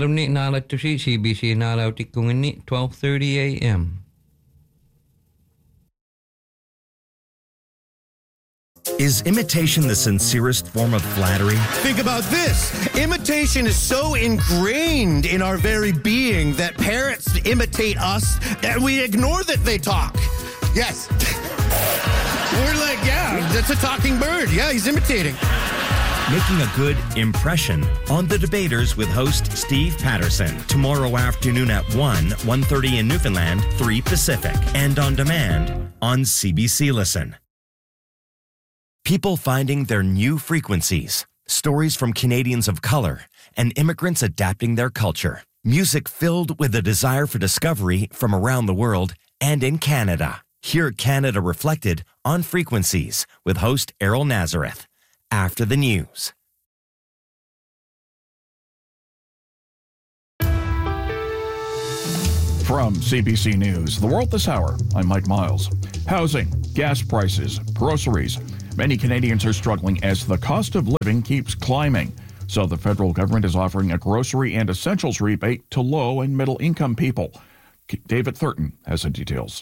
Narumni nalatusi CBC nalautikungini 12:30 a.m. Is imitation the sincerest form of flattery? Think about this. Imitation is so ingrained in our very being that parents imitate us and we ignore that they talk. Yes. We're like, yeah, that's a talking bird. Yeah, he's imitating. Making a good impression on The Debaters with host Steve Patterson. Tomorrow afternoon at 1:30 in Newfoundland, 3 Pacific. And on demand on CBC Listen. People finding their new frequencies. Stories from Canadians of color and immigrants adapting their culture. Music filled with a desire for discovery from around the world and in Canada. Hear Canada Reflected on Frequencies with host Errol Nazareth. After the news. From CBC News, The World This Hour, I'm Mike Miles. Housing, gas prices, groceries. Many Canadians are struggling as the cost of living keeps climbing. So the federal government is offering a grocery and essentials rebate to low and middle income people. David Thurton has the details.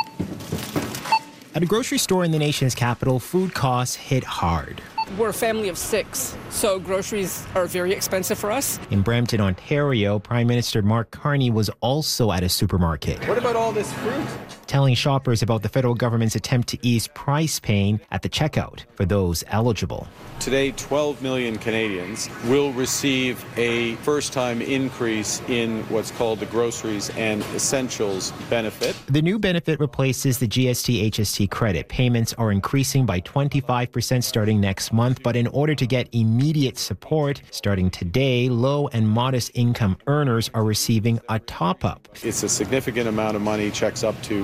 At a grocery store in the nation's capital, food costs hit hard. We're a family of 6, so groceries are very expensive for us. In Brampton, Ontario, Prime Minister Mark Carney was also at a supermarket. What about all this fruit? Telling shoppers about the federal government's attempt to ease price pain at the checkout for those eligible. Today, 12 million Canadians will receive a first-time increase in what's called the Groceries and Essentials benefit. The new benefit replaces the GST-HST credit. Payments are increasing by 25% starting next month, but in order to get immediate support, starting today, low and modest income earners are receiving a top-up. It's a significant amount of money, checks up to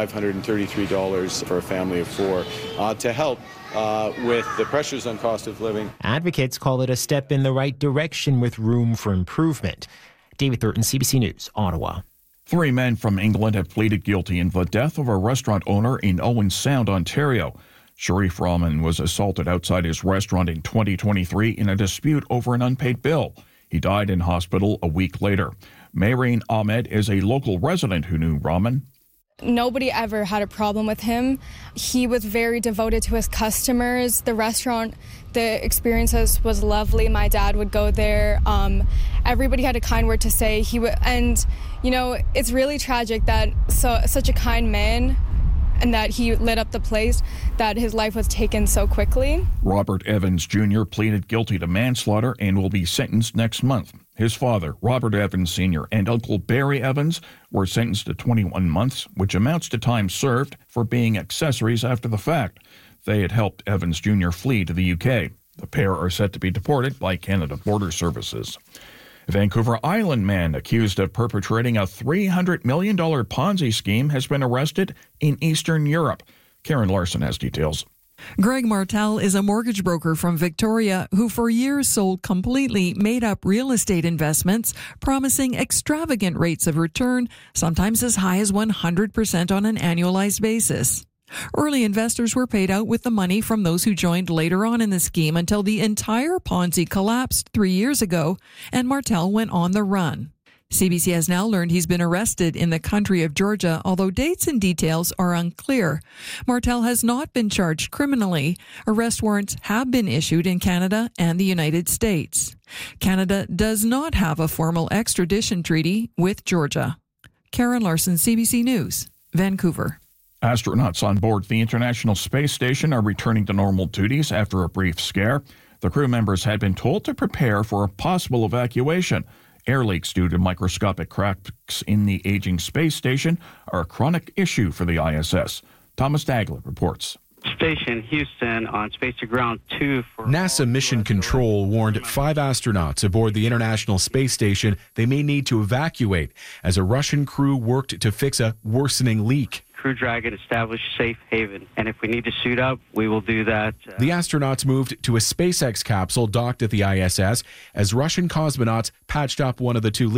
$533 for a family of 4, to help with the pressures on cost of living. Advocates call it a step in the right direction with room for improvement. David Thurton, CBC News, Ottawa. 3 men from England have pleaded guilty in the death of a restaurant owner in Owen Sound, Ontario. Sharif Rahman was assaulted outside his restaurant in 2023 in a dispute over an unpaid bill. He died in hospital a week later. Maureen Ahmed is a local resident who knew Rahman. Nobody ever had a problem with him. He was very devoted to his customers. The restaurant, the experiences was lovely. My dad would go there. Everybody had a kind word to say. And you know, it's really tragic that such a kind man, and that he lit up the place, that his life was taken so quickly. Robert Evans Jr. pleaded guilty to manslaughter and will be sentenced next month. His father, Robert Evans Sr., and Uncle Barry Evans were sentenced to 21 months, which amounts to time served for being accessories after the fact. They had helped Evans Jr. flee to the UK. The pair are set to be deported by Canada Border Services. A Vancouver Island man accused of perpetrating a $300 million Ponzi scheme has been arrested in Eastern Europe. Karen Larson has details. Greg Martel is a mortgage broker from Victoria who for years sold completely made-up real estate investments, promising extravagant rates of return, sometimes as high as 100% on an annualized basis. Early investors were paid out with the money from those who joined later on in the scheme until the entire Ponzi collapsed 3 years ago, and Martel went on the run. CBC has now learned he's been arrested in the country of Georgia, although dates and details are unclear. Martel has not been charged criminally. Arrest warrants have been issued in Canada and the United States. Canada does not have a formal extradition treaty with Georgia. Karen Larson, CBC News, Vancouver. Astronauts on board the International Space Station are returning to normal duties after a brief scare. The crew members had been told to prepare for a possible evacuation. Air leaks due to microscopic cracks in the aging space station are a chronic issue for the ISS. Thomas Dagler reports. Station Houston on Space to Ground 2 for NASA Mission Control warned 5 astronauts aboard the International Space Station they may need to evacuate as a Russian crew worked to fix a worsening leak. Crew Dragon established safe haven, and if we need to suit up, we will do that. The astronauts moved to a SpaceX capsule docked at the ISS as Russian cosmonauts patched up one of the 2 leaks.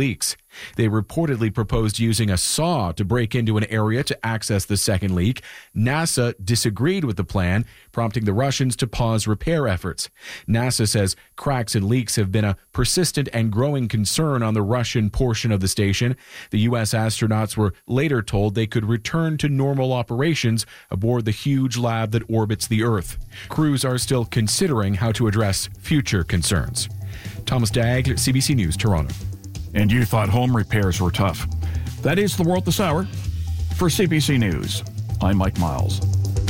They reportedly proposed using a saw to break into an area to access the second leak. NASA disagreed with the plan, prompting the Russians to pause repair efforts. NASA says cracks and leaks have been a persistent and growing concern on the Russian portion of the station. The U.S. astronauts were later told they could return to normal operations aboard the huge lab that orbits the Earth. Crews are still considering how to address future concerns. Thomas Daigle, CBC News, Toronto. And you thought home repairs were tough. That is the World this hour. For CBC News, I'm Mike Miles.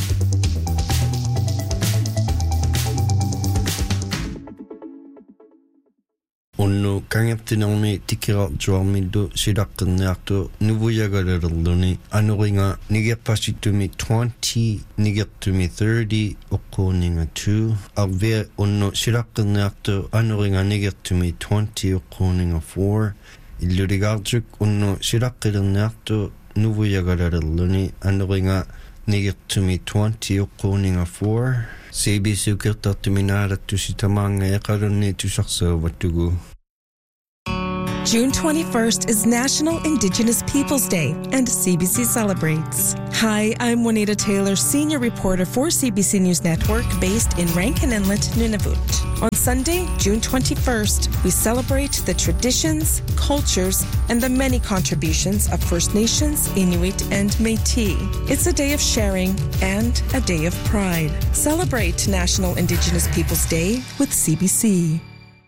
Onno kangattinarmi tikirartuarmillu silaqqerniartu nuvuyagallerluni anuringa nigerpassitumi 20 nigertumi 30 oqquuninga 2 arvia onno silaqqerniartu anuringa nigertumi 20 oqquuninga 4 illuligaartuk onno silaqqillerniartu nuvuyagallerluni anuringa nigertumi 20 oqquuninga 4 CBC ukirtartuminaalattusi tamaanga eqalunni tusarsaavatugu. June 21st is National Indigenous Peoples Day, and CBC celebrates. Hi, I'm Juanita Taylor, senior reporter for CBC News Network, based in Rankin Inlet, Nunavut. On Sunday, June 21st, we celebrate the traditions, cultures, and the many contributions of First Nations, Inuit, and Métis. It's a day of sharing and a day of pride. Celebrate National Indigenous Peoples Day with CBC.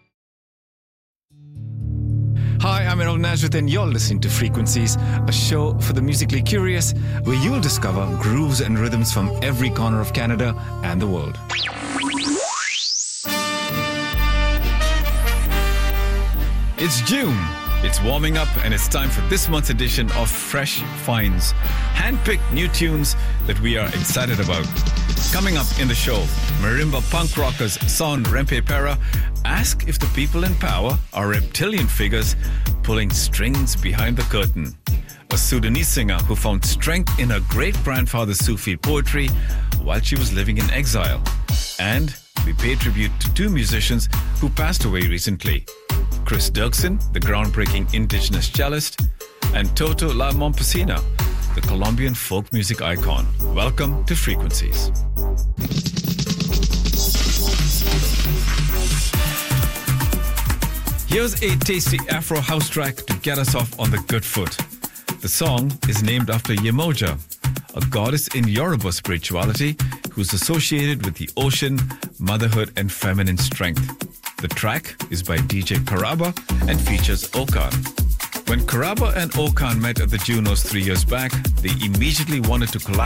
Hi, I'm Errol Nazareth, and you're listening to Frequencies, a show for the musically curious, where you'll discover grooves and rhythms from every corner of Canada and the world. It's June. It's warming up, and it's time for this month's edition of Fresh Finds. Hand-picked new tunes that we are excited about. Coming up in the show, marimba punk rockers Son Rempe Pera ask if the people in power are reptilian figures pulling strings behind the curtain. A Sudanese singer who found strength in her great-grandfather's Sufi poetry while she was living in exile. And we pay tribute to two musicians who passed away recently. Chris Dirksen, the groundbreaking indigenous cellist, and Toto La Mompesina, the Colombian folk music icon. Welcome to Frequencies. Here's a tasty Afro house track to get us off on the good foot. The song is named after Yemoja, a goddess in Yoruba spirituality who's associated with the ocean, motherhood, and feminine strength. The track is by DJ Karaba and features Okan. When Karaba and Okan met at the Junos 3 years back, they immediately wanted to collaborate